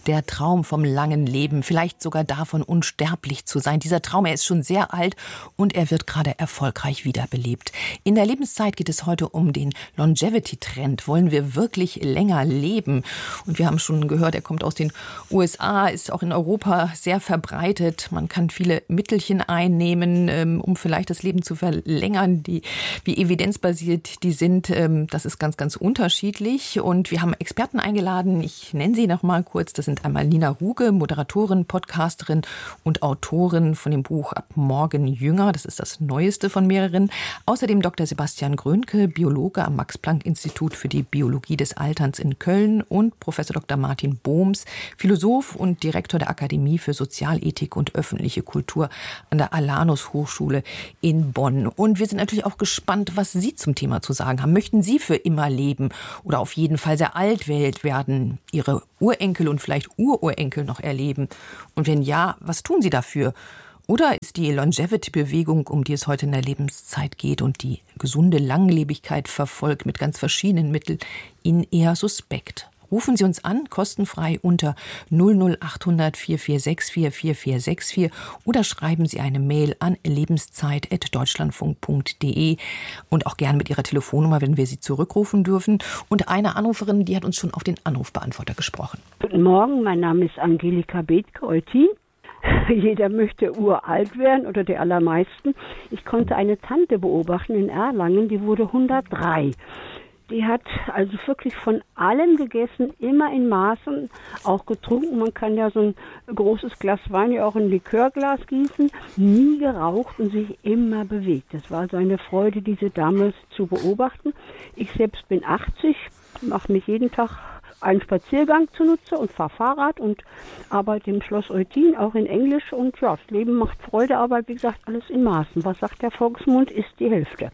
Der Traum vom langen Leben, vielleicht sogar davon, unsterblich zu sein. Dieser Traum, er ist schon sehr alt und er wird gerade erfolgreich wiederbelebt. In der Lebenszeit geht es heute um den Longevity-Trend. Wollen wir wirklich länger leben? Und wir haben schon gehört, er kommt aus den USA, ist auch in Europa sehr verbreitet. Man kann viele Mittelchen einnehmen, um vielleicht das Leben zu verlängern, wie evidenzbasiert die sind. Das ist ganz, ganz unterschiedlich. Und wir haben Experten eingeladen. Ich nenne sie noch mal kurz. Das sind einmal Nina Ruge, Moderatorin, Podcasterin und Autorin von dem Buch Ab morgen jünger. Das ist das neueste von mehreren. Außerdem Dr. Sebastian Grönke, Biologe am Max-Planck-Institut für die Biologie des Alterns in Köln und Professor Dr. Martin Bohms, Philosoph und Direktor der Akademie für Sozialethik und öffentliche Kultur an der Alanus Hochschule in Bonn. Und wir sind natürlich auch gespannt, was Sie zum Thema zu sagen haben. Möchten Sie für immer leben oder auf jeden Fall sehr alt werden, Ihre Urenkel und vielleicht Ururenkel noch erleben? Und wenn ja, was tun Sie dafür? Oder ist die Longevity-Bewegung, um die es heute in der Lebenszeit geht und die gesunde Langlebigkeit verfolgt mit ganz verschiedenen Mitteln, Ihnen eher suspekt? Rufen Sie uns an, kostenfrei unter 00800 4464 4464 oder schreiben Sie eine Mail an lebenszeit@deutschlandfunk.de und auch gern mit Ihrer Telefonnummer, wenn wir Sie zurückrufen dürfen. Und eine Anruferin, die hat uns schon auf den Anrufbeantworter gesprochen. Guten Morgen, mein Name ist Angelika Bethke-Eutin. Jeder möchte uralt werden oder die allermeisten. Ich konnte eine Tante beobachten in Erlangen, die wurde 103. Die hat also wirklich von allem gegessen, immer in Maßen, auch getrunken. Man kann ja so ein großes Glas Wein ja auch in ein Likörglas gießen. Nie geraucht und sich immer bewegt. Das war so eine Freude, diese Dame zu beobachten. Ich selbst bin 80, mache mich jeden Tag einen Spaziergang zunutze und fahre Fahrrad und arbeite im Schloss Eutin, auch in Englisch. Und ja, das Leben macht Freude, aber wie gesagt, alles in Maßen. Was sagt der Volksmund, ist die Hälfte.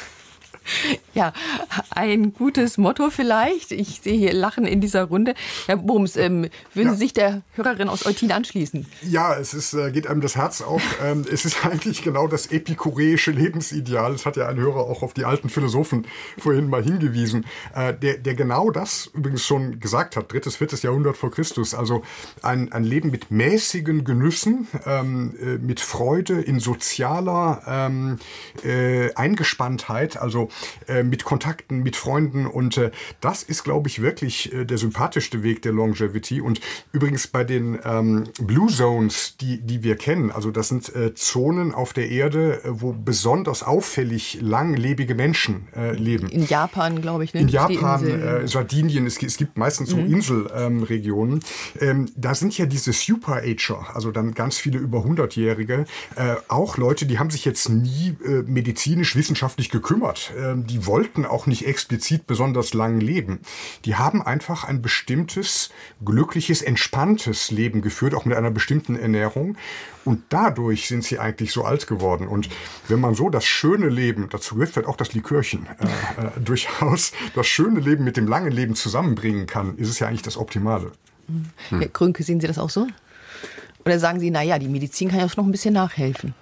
Ja, ein gutes Motto vielleicht. Ich sehe hier Lachen in dieser Runde. Herr Bohms, würden Sie sich der Hörerin aus Eutin anschließen? Ja, es geht einem das Herz auf. Es ist eigentlich genau das epikureische Lebensideal. Das hat ja ein Hörer auch auf die alten Philosophen vorhin mal hingewiesen, der genau das übrigens schon gesagt hat. 3., 4. Jahrhundert vor Christus. Also ein Leben mit mäßigen Genüssen, mit Freude, in sozialer Eingespanntheit, also mit Kontakten, mit Freunden, und das ist, glaube ich, wirklich der sympathischste Weg der Longevity. Und übrigens bei den Blue Zones, die wir kennen, also das sind Zonen auf der Erde, wo besonders auffällig langlebige Menschen leben. In Japan, glaube ich, ne? In Japan, Sardinien, es gibt meistens so Inselregionen. Da sind ja diese Super-Ager, also dann ganz viele über 100-Jährige, auch Leute, die haben sich jetzt nie medizinisch, wissenschaftlich gekümmert. Die wollten auch nicht explizit besonders lang leben. Die haben einfach ein bestimmtes, glückliches, entspanntes Leben geführt, auch mit einer bestimmten Ernährung. Und dadurch sind sie eigentlich so alt geworden. Und wenn man so das schöne Leben, dazu gehört vielleicht auch das Likörchen, durchaus das schöne Leben mit dem langen Leben zusammenbringen kann, ist es ja eigentlich das Optimale. Herr Grünke, sehen Sie das auch so? Oder sagen Sie, naja, die Medizin kann ja noch ein bisschen nachhelfen?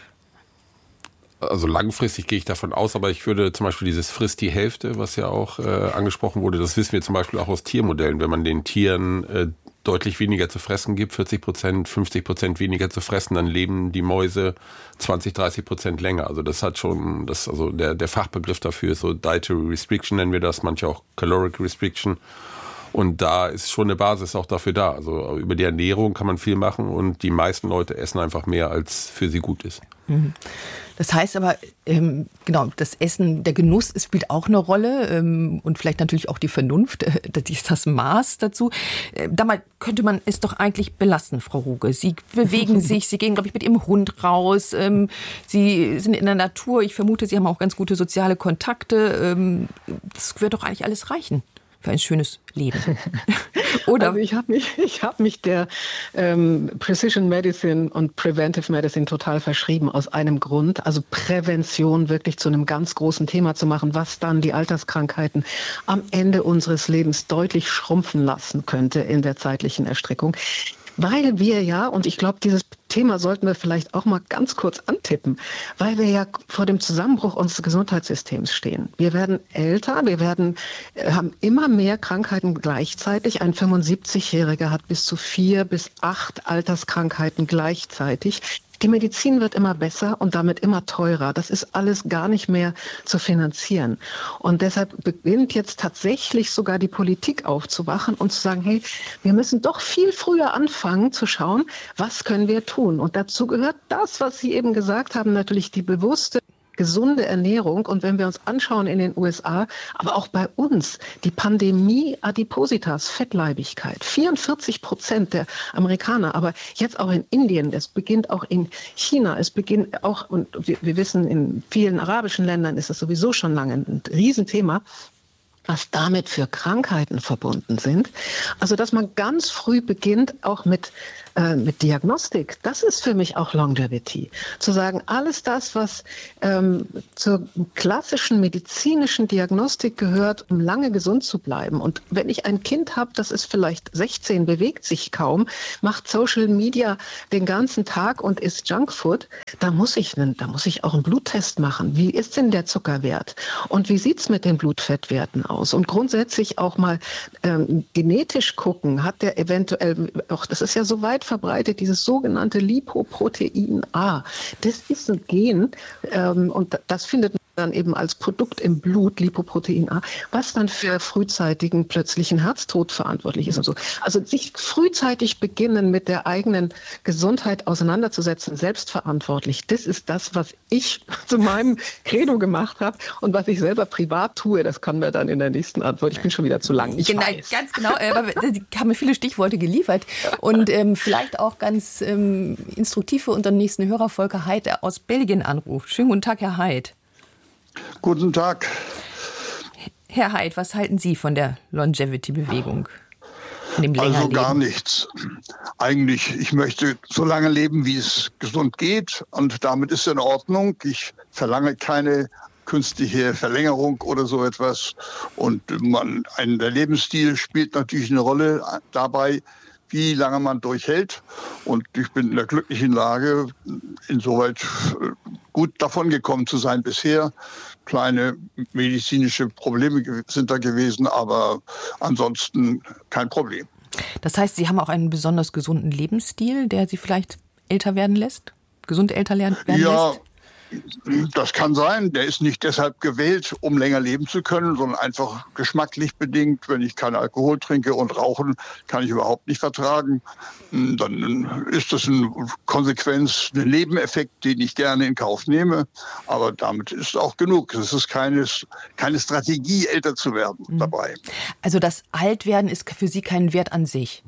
Also langfristig gehe ich davon aus, aber ich würde zum Beispiel dieses Frisst die Hälfte, was ja auch angesprochen wurde, das wissen wir zum Beispiel auch aus Tiermodellen. Wenn man den Tieren deutlich weniger zu fressen gibt, 40%, 50% weniger zu fressen, dann leben die Mäuse 20-30% länger. Also das hat schon, also der Fachbegriff dafür ist so Dietary Restriction, nennen wir das, manche auch Caloric Restriction. Und da ist schon eine Basis auch dafür da. Also über die Ernährung kann man viel machen und die meisten Leute essen einfach mehr, als für sie gut ist. Das heißt aber, genau, das Essen, der Genuss spielt auch eine Rolle und vielleicht natürlich auch die Vernunft, das Maß dazu. Dabei könnte man es doch eigentlich belassen, Frau Ruge. Sie bewegen sich, Sie gehen, glaube ich, mit Ihrem Hund raus, Sie sind in der Natur. Ich vermute, Sie haben auch ganz gute soziale Kontakte. Das wird doch eigentlich alles reichen für ein schönes Leben. Oder? Also ich hab mich der Precision Medicine und Preventive Medicine total verschrieben aus einem Grund, also Prävention wirklich zu einem ganz großen Thema zu machen, was dann die Alterskrankheiten am Ende unseres Lebens deutlich schrumpfen lassen könnte in der zeitlichen Erstreckung. Weil wir ja, und ich glaube, dieses Thema sollten wir vielleicht auch mal ganz kurz antippen, weil wir ja vor dem Zusammenbruch unseres Gesundheitssystems stehen. Wir werden älter, haben immer mehr Krankheiten gleichzeitig. Ein 75-Jähriger hat bis zu 4 bis 8 Alterskrankheiten gleichzeitig. Die Medizin wird immer besser und damit immer teurer. Das ist alles gar nicht mehr zu finanzieren. Und deshalb beginnt jetzt tatsächlich sogar die Politik aufzuwachen und zu sagen, hey, wir müssen doch viel früher anfangen zu schauen, was können wir tun. Und dazu gehört das, was Sie eben gesagt haben, natürlich die bewusste, gesunde Ernährung. Und wenn wir uns anschauen in den USA, aber auch bei uns, die Pandemie Adipositas, Fettleibigkeit, 44% der Amerikaner, aber jetzt auch in Indien, es beginnt auch in China, es beginnt auch, und wir wissen, in vielen arabischen Ländern ist es sowieso schon lange ein Riesenthema, was damit für Krankheiten verbunden sind. Also, dass man ganz früh beginnt, auch mit Diagnostik, das ist für mich auch Longevity. Zu sagen, alles das, was zur klassischen medizinischen Diagnostik gehört, um lange gesund zu bleiben. Und wenn ich ein Kind habe, das ist vielleicht 16, bewegt sich kaum, macht Social Media den ganzen Tag und isst Junkfood, da muss ich auch einen Bluttest machen. Wie ist denn der Zuckerwert? Und wie sieht's mit den Blutfettwerten aus? Und grundsätzlich auch mal genetisch gucken, hat der eventuell, auch das ist ja so weit verbreitet, dieses sogenannte Lipoprotein A. Das ist ein Gen und das findet man dann eben als Produkt im Blut, Lipoprotein A, was dann für frühzeitigen plötzlichen Herztod verantwortlich ist und so. Also sich frühzeitig beginnen, mit der eigenen Gesundheit auseinanderzusetzen, selbstverantwortlich. Das ist das, was ich zu meinem Credo gemacht habe und was ich selber privat tue. Das kann mir dann in der nächsten Antwort. Ich bin schon wieder zu lang. Ganz genau. Aber Sie haben mir viele Stichworte geliefert und vielleicht auch ganz instruktiv für unseren nächsten Hörer, Volker Heid, der aus Belgien anruft. Schönen guten Tag, Herr Heid. Guten Tag. Herr Heid, was halten Sie von der Longevity-Bewegung? Von dem Also Längerleben? gar nichts. Eigentlich, ich möchte so lange leben, wie es gesund geht. Und damit ist in Ordnung. Ich verlange keine künstliche Verlängerung oder so etwas. Und der Lebensstil spielt natürlich eine Rolle dabei, wie lange man durchhält. Und ich bin in der glücklichen Lage, insoweit gut davon gekommen zu sein bisher. Kleine medizinische Probleme sind da gewesen, aber ansonsten kein Problem. Das heißt, Sie haben auch einen besonders gesunden Lebensstil, der Sie vielleicht älter werden lässt? Gesund älter werden lässt? Das kann sein. Der ist nicht deshalb gewählt, um länger leben zu können, sondern einfach geschmacklich bedingt. Wenn ich keinen Alkohol trinke und Rauchen kann ich überhaupt nicht vertragen, dann ist das eine Konsequenz, ein Nebeneffekt, den ich gerne in Kauf nehme. Aber damit ist auch genug. Es ist keine Strategie, älter zu werden dabei. Also das Altwerden ist für Sie kein Wert an sich?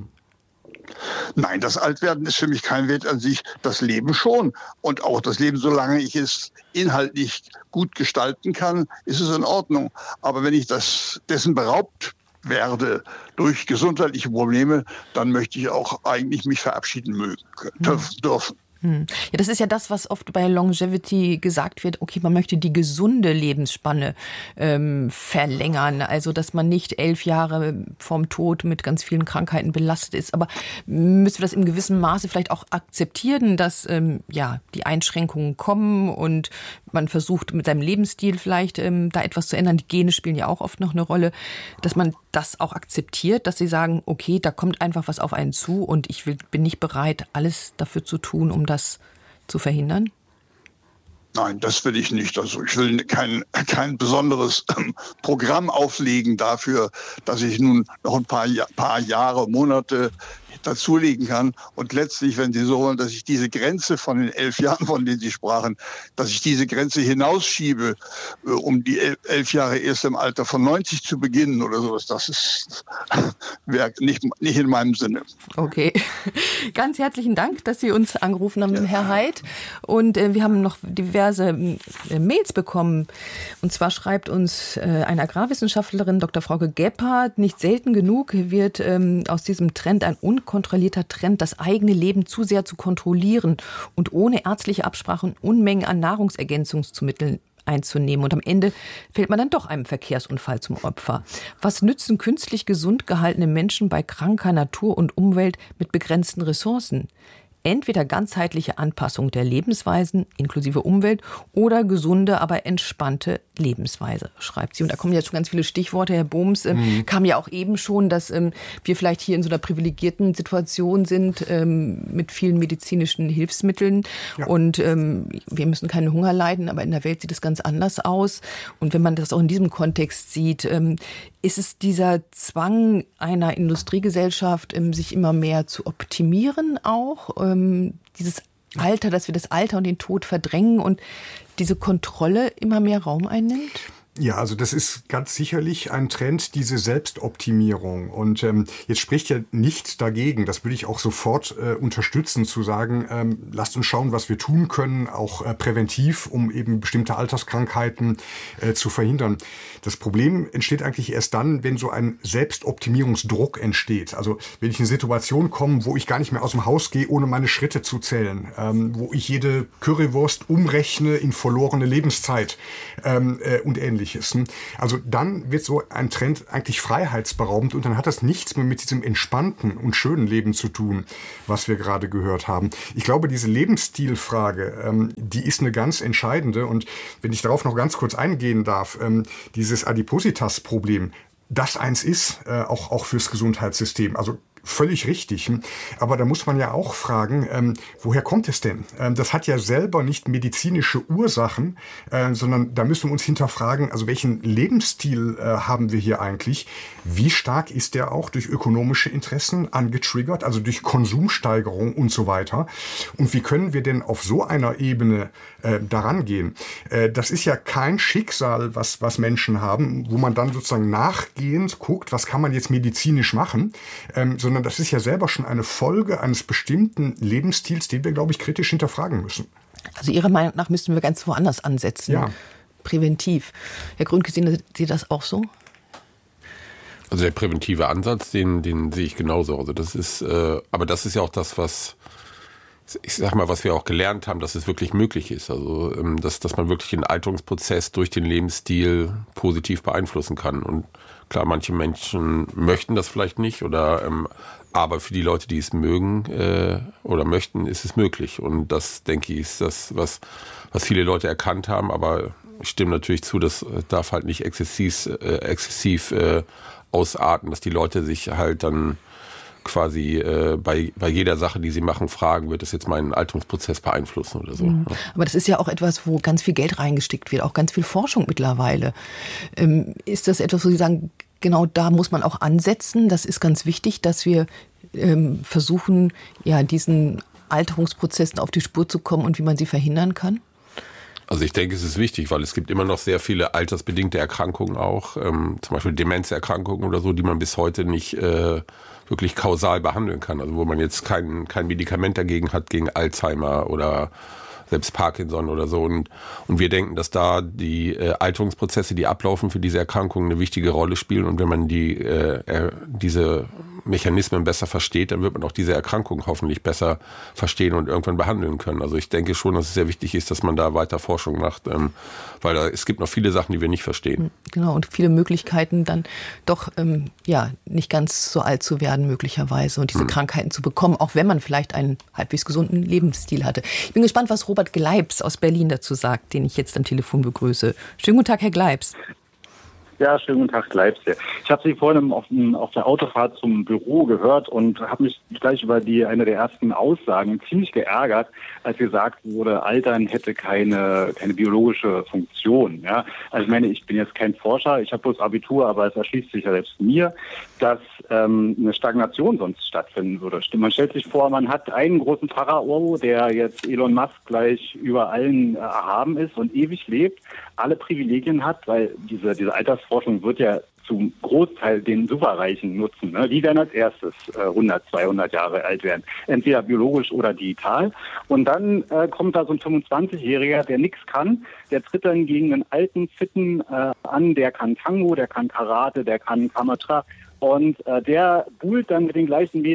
Nein, das Altwerden ist für mich kein Wert an sich, das Leben schon. Und auch das Leben, solange ich es inhaltlich gut gestalten kann, ist es in Ordnung. Aber wenn ich dessen beraubt werde durch gesundheitliche Probleme, dann möchte ich auch eigentlich mich verabschieden dürfen. Ja, das ist ja das, was oft bei Longevity gesagt wird. Okay, man möchte die gesunde Lebensspanne verlängern. Also, dass man nicht 11 Jahre vorm Tod mit ganz vielen Krankheiten belastet ist. Aber müssen wir das in gewissem Maße vielleicht auch akzeptieren, dass die Einschränkungen kommen und man versucht mit seinem Lebensstil vielleicht da etwas zu ändern. Die Gene spielen ja auch oft noch eine Rolle, dass man das auch akzeptiert, dass sie sagen, okay, da kommt einfach was auf einen zu und ich bin nicht bereit, alles dafür zu tun, um das zu verhindern? Nein, das will ich nicht. Also ich will kein besonderes Programm auflegen dafür, dass ich nun noch ein paar Jahre, Monate dazulegen kann. Und letztlich, wenn Sie so wollen, dass ich diese Grenze von den 11 Jahren, von denen Sie sprachen, dass ich diese Grenze hinausschiebe, um die 11 Jahre erst im Alter von 90 zu beginnen oder sowas, das wäre nicht in meinem Sinne. Okay. Ganz herzlichen Dank, dass Sie uns angerufen haben, Herr Heid. Und wir haben noch diverse Mails bekommen. Und zwar schreibt uns eine Agrarwissenschaftlerin, Dr. Frauke Gebhardt, nicht selten genug wird aus diesem Trend ein unkontrollierter Trend, das eigene Leben zu sehr zu kontrollieren und ohne ärztliche Absprache Unmengen an Nahrungsergänzungsmitteln einzunehmen. Und am Ende fällt man dann doch einem Verkehrsunfall zum Opfer. Was nützen künstlich gesund gehaltene Menschen bei kranker Natur und Umwelt mit begrenzten Ressourcen? Entweder ganzheitliche Anpassung der Lebensweisen inklusive Umwelt oder gesunde, aber entspannte Lebensweise, schreibt sie. Und da kommen jetzt schon ganz viele Stichworte. Herr Bohms, kam ja auch eben schon, dass wir vielleicht hier in so einer privilegierten Situation sind mit vielen medizinischen Hilfsmitteln. Ja. Und wir müssen keinen Hunger leiden, aber in der Welt sieht es ganz anders aus. Und wenn man das auch in diesem Kontext sieht, ist es dieser Zwang einer Industriegesellschaft, sich immer mehr zu optimieren auch? Dieses Alter, dass wir das Alter und den Tod verdrängen und diese Kontrolle immer mehr Raum einnimmt? Ja, also das ist ganz sicherlich ein Trend, diese Selbstoptimierung. Und jetzt spricht ja nichts dagegen, das würde ich auch sofort unterstützen, zu sagen, lasst uns schauen, was wir tun können, auch präventiv, um eben bestimmte Alterskrankheiten zu verhindern. Das Problem entsteht eigentlich erst dann, wenn so ein Selbstoptimierungsdruck entsteht. Also wenn ich in eine Situation komme, wo ich gar nicht mehr aus dem Haus gehe, ohne meine Schritte zu zählen, wo ich jede Currywurst umrechne in verlorene Lebenszeit und ähnliches. Also dann wird so ein Trend eigentlich freiheitsberaubend und dann hat das nichts mehr mit diesem entspannten und schönen Leben zu tun, was wir gerade gehört haben. Ich glaube, diese Lebensstilfrage, die ist eine ganz entscheidende und wenn ich darauf noch ganz kurz eingehen darf, dieses Adipositas-Problem, das eins ist, auch fürs Gesundheitssystem. Also völlig richtig. Aber da muss man ja auch fragen, woher kommt es denn? Das hat ja selber nicht medizinische Ursachen, sondern da müssen wir uns hinterfragen, also welchen Lebensstil haben wir hier eigentlich? Wie stark ist der auch durch ökonomische Interessen angetriggert, also durch Konsumsteigerung und so weiter? Und wie können wir denn auf so einer Ebene daran gehen? Das ist ja kein Schicksal, was Menschen haben, wo man dann sozusagen nachgehend guckt, was kann man jetzt medizinisch machen, sondern das ist ja selber schon eine Folge eines bestimmten Lebensstils, den wir, glaube ich, kritisch hinterfragen müssen. Also Ihrer Meinung nach müssten wir ganz woanders ansetzen, ja. Präventiv. Herr Gründke, sehen Sie das auch so? Also der präventive Ansatz, den sehe ich genauso. Also das ist, aber das ist ja auch das, was ich sag mal, was wir auch gelernt haben, dass es wirklich möglich ist. Also dass man wirklich den Alterungsprozess durch den Lebensstil positiv beeinflussen kann. Und klar, manche Menschen möchten das vielleicht nicht aber für die Leute, die es mögen oder möchten, ist es möglich. Und das, denke ich, ist das, was viele Leute erkannt haben. Aber ich stimme natürlich zu, das darf halt nicht exzessiv ausarten, dass die Leute sich halt dann quasi bei jeder Sache, die sie machen, fragen, wird das jetzt meinen Alterungsprozess beeinflussen oder so. Mhm. Aber das ist ja auch etwas, wo ganz viel Geld reingesteckt wird, auch ganz viel Forschung mittlerweile. Ist das etwas, wo Sie sagen, genau da muss man auch ansetzen? Das ist ganz wichtig, dass wir versuchen, ja, diesen Alterungsprozessen auf die Spur zu kommen und wie man sie verhindern kann? Also ich denke, es ist wichtig, weil es gibt immer noch sehr viele altersbedingte Erkrankungen auch, zum Beispiel Demenzerkrankungen oder so, die man bis heute nicht wirklich kausal behandeln kann. Also wo man jetzt kein Medikament dagegen hat, gegen Alzheimer oder selbst Parkinson oder so. Und wir denken, dass da die Alterungsprozesse, die ablaufen für diese Erkrankungen, eine wichtige Rolle spielen. Und wenn man diese Mechanismen besser versteht, dann wird man auch diese Erkrankung hoffentlich besser verstehen und irgendwann behandeln können. Also ich denke schon, dass es sehr wichtig ist, dass man da weiter Forschung macht, weil es gibt noch viele Sachen, die wir nicht verstehen. Genau, und viele Möglichkeiten dann doch nicht ganz so alt zu werden möglicherweise und diese Krankheiten zu bekommen, auch wenn man vielleicht einen halbwegs gesunden Lebensstil hatte. Ich bin gespannt, was Robert Gleibs aus Berlin dazu sagt, den ich jetzt am Telefon begrüße. Schönen guten Tag, Herr Gleibs. Ja, schönen guten Tag, Gleibs. Ich habe Sie vorhin auf der Autofahrt zum Büro gehört und habe mich gleich über eine der ersten Aussagen ziemlich geärgert, als gesagt wurde, Altern hätte keine biologische Funktion. Ja? Also ich meine, ich bin jetzt kein Forscher, ich habe bloß Abitur, aber es erschließt sich ja selbst mir, dass eine Stagnation sonst stattfinden würde. Man stellt sich vor, man hat einen großen Pharao, der jetzt Elon Musk gleich über allen erhaben ist und ewig lebt, alle Privilegien hat, weil diese Altersforschung wird ja zum Großteil den Superreichen nutzen. Ne? Die werden als erstes 100, 200 Jahre alt werden, entweder biologisch oder digital. Und dann kommt da so ein 25-Jähriger, der nichts kann, der tritt dann gegen einen alten, fitten an, der kann Tango, der kann Karate, der kann Kamatra und der buhlt dann mit den gleichen Mädels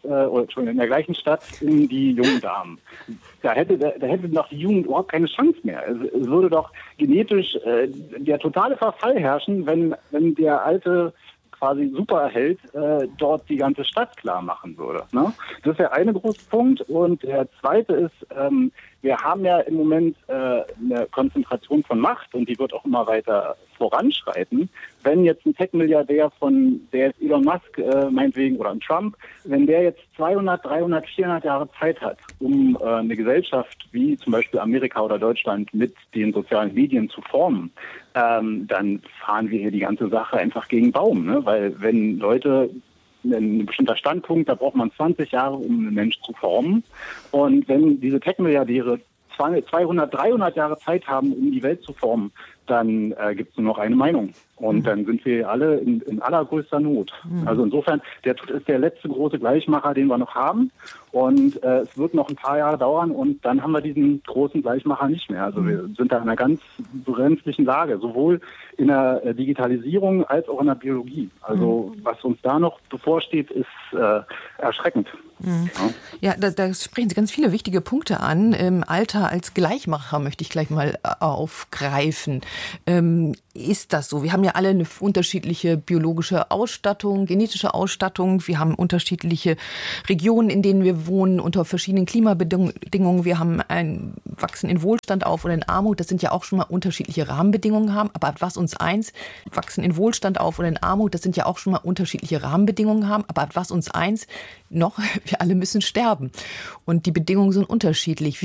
in der gleichen Stadt um die jungen Damen. Da hätte doch die Jugend überhaupt keine Chance mehr. Es würde doch genetisch der totale Verfall herrschen, wenn der alte quasi Superheld dort die ganze Stadt klar machen würde. Ne? Das ist der eine große Punkt. Und der zweite ist, wir haben ja im Moment eine Konzentration von Macht und die wird auch immer weiter voranschreiten. Wenn jetzt ein Tech-Milliardär der ist Elon Musk meinetwegen oder ein Trump, wenn der jetzt 200, 300, 400 Jahre Zeit hat, um eine Gesellschaft wie zum Beispiel Amerika oder Deutschland mit den sozialen Medien zu formen, dann fahren wir hier die ganze Sache einfach gegen Baum. Ne? Weil wenn Leute ein bestimmter Standpunkt, da braucht man 20 Jahre, um einen Mensch zu formen. Und wenn diese Tech-Milliardäre 200, 300 Jahre Zeit haben, um die Welt zu formen, dann gibt es nur noch eine Meinung. Und dann sind wir alle in allergrößter Not. Also insofern, der Tod ist der letzte große Gleichmacher, den wir noch haben. Und es wird noch ein paar Jahre dauern und dann haben wir diesen großen Gleichmacher nicht mehr. Also wir sind da in einer ganz brenzlichen Lage, sowohl in der Digitalisierung als auch in der Biologie. Also was uns da noch bevorsteht, ist erschreckend. Ja, da sprechen Sie ganz viele wichtige Punkte an. Alter als Gleichmacher möchte ich gleich mal aufgreifen. Ist das so? Wir haben ja alle eine unterschiedliche biologische Ausstattung, genetische Ausstattung. Wir haben unterschiedliche Regionen, in denen wir wohnen, unter verschiedenen Klimabedingungen. Wir haben ein Wachsen in Wohlstand auf oder in Armut. Das sind ja auch schon mal unterschiedliche Rahmenbedingungen haben. Aber was uns eins, Wachsen in Wohlstand auf oder in Armut, das sind ja auch schon mal unterschiedliche Rahmenbedingungen haben. Aber was uns eins noch, wir alle müssen sterben. Und die Bedingungen sind unterschiedlich.